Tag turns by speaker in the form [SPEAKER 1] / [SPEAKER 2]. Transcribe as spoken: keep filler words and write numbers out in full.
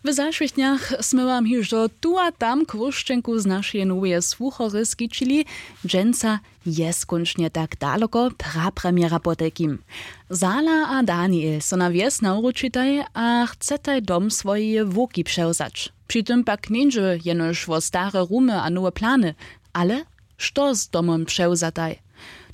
[SPEAKER 1] W zaszłych dniach sme wam hižo tu a tam kwoščenku z našej nowej słuchory skičili, dženca je skončne tak daleko prapremiera potekim. Zala a Daniel so na wies nauczytaj, a chcetaj dom swoje woki převzać. Przy tym pak nienže jenož wo stare rumy a nowe plany, ale što z domom převzataj.